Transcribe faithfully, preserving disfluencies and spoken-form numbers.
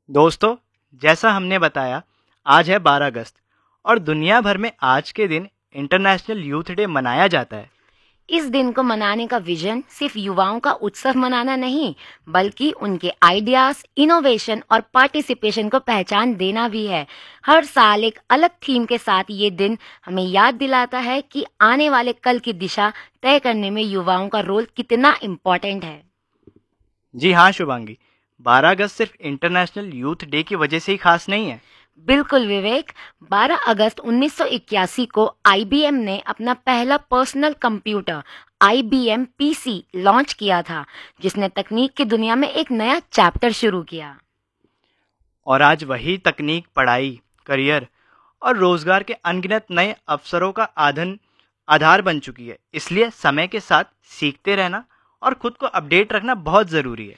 दोस्तों, जैसा हमने बताया, आज है बारह अगस्त और दुनिया भर में आज के दिन इंटरनेशनल यूथ डे मनाया जाता है। इस दिन को मनाने का विजन सिर्फ युवाओं का उत्सव मनाना नहीं, बल्कि उनके आइडियाज, इनोवेशन और पार्टिसिपेशन को पहचान देना भी है। हर साल एक अलग थीम के साथ ये दिन हमें याद दिलाता है कि आने वाले कल की दिशा तय करने में युवाओं का रोल कितना इम्पोर्टेंट है। जी हाँ शुभांगी, बारह अगस्त सिर्फ इंटरनेशनल यूथ डे की वजह से ही खास नहीं है। बिल्कुल विवेक, बारह अगस्त उन्नीस सौ इक्यासी को आई बी एम ने अपना पहला पर्सनल कंप्यूटर आई B M P C launch किया था, जिसने तकनीक की दुनिया में एक नया चैप्टर शुरू किया। और आज वही तकनीक पढ़ाई, करियर और रोजगार के अनगिनत नए अवसरों का आधन आधार बन चुकी है। इसलिए समय के साथ सीखते रहना और खुद को अपडेट रखना बहुत ज़रूरी है।